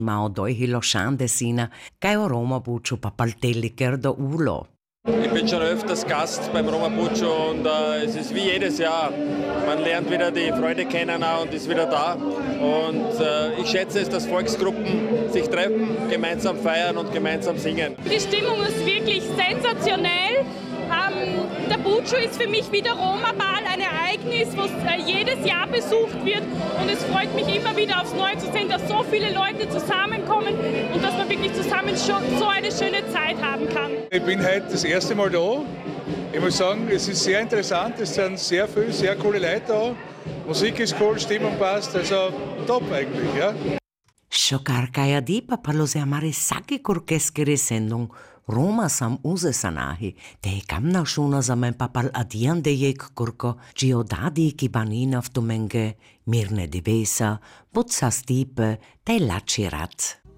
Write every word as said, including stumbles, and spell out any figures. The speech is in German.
Ma ho doi hilo schande sina, kai o Roma Buccio papaltelli kerdo ulo. Ich bin schon öfters Gast beim Roma Buccio und äh, es ist wie jedes Jahr. Man lernt wieder die Freude kennen und ist wieder da. Und äh, ich schätze es, dass Volksgruppen sich treffen, gemeinsam feiern und gemeinsam singen. Die Stimmung ist wirklich sensationell. Ähm, der Buccio ist für mich wie der Roma-Ball ein Ereignis, was äh, jedes Jahr besucht wird. Und es freut mich immer wieder aufs Neue zu sehen, dass so viele Leute zusammenkommen und dass man wirklich zusammen schon so eine schöne Zeit haben kann. Ich bin heute das erste Mal da. Ich muss sagen, es ist sehr interessant, es sind sehr viele, sehr coole Leute da. Musik ist cool, Stimmung passt, also top eigentlich, ja. Šokarkaja dipa palose amare sake kurkeskere sendung Roma sam uze sanahi, te kamna šuna za men papal adian de jek kurko, giodadi ki banina v tumenge, mirne divesa, butsa stipe, te lačirat.